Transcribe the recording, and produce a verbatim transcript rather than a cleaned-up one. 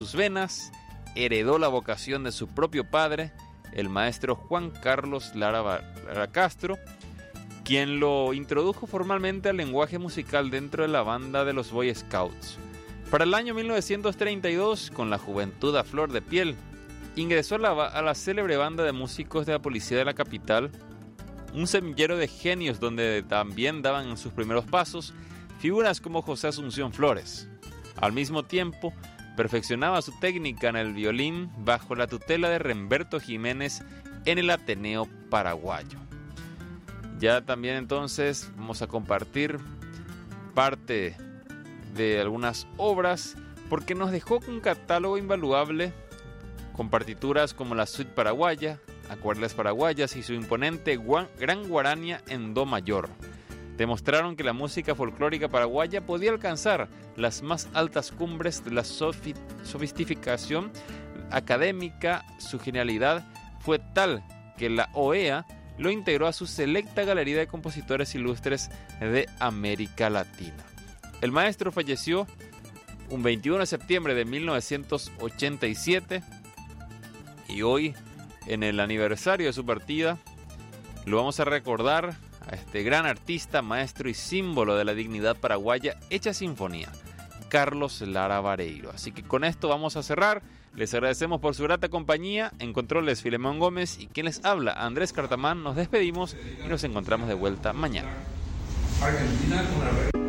sus venas, heredó la vocación de su propio padre, el maestro Juan Carlos Lara, Lara Castro, quien lo introdujo formalmente al lenguaje musical dentro de la banda de los Boy Scouts. Para el año mil novecientos treinta y dos, con la juventud a flor de piel, ingresó a la, a la célebre banda de músicos de la policía de la capital, un semillero de genios donde también daban sus primeros pasos figuras como José Asunción Flores. Al mismo tiempo, perfeccionaba su técnica en el violín bajo la tutela de Remberto Jiménez en el Ateneo Paraguayo. Ya también entonces vamos a compartir parte de algunas obras porque nos dejó un catálogo invaluable con partituras como la Suite Paraguaya, Acuarelas Paraguayas y su imponente Gran Guarania en Do mayor. Demostraron que la música folclórica paraguaya podía alcanzar las más altas cumbres de la sofi- sofisticación académica. Su genialidad fue tal que la O E A lo integró a su selecta galería de compositores ilustres de América Latina. El maestro falleció un veintiuno de septiembre de mil novecientos ochenta y siete y hoy, en el aniversario de su partida, lo vamos a recordar a este gran artista, maestro y símbolo de la dignidad paraguaya hecha sinfonía, Carlos Lara Vareiro. Así que con esto vamos a cerrar. Les agradecemos por su grata compañía. En controles, Filemón Gómez, y quien les habla, Andrés Cartamán. Nos despedimos y nos encontramos de vuelta mañana. Argentina con la...